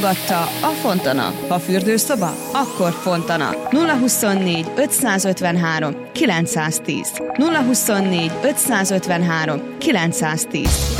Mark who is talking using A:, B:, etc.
A: Gatta a Fontana. Ha fürdőszoba, akkor Fontana. 024 553 910. 024 553 910.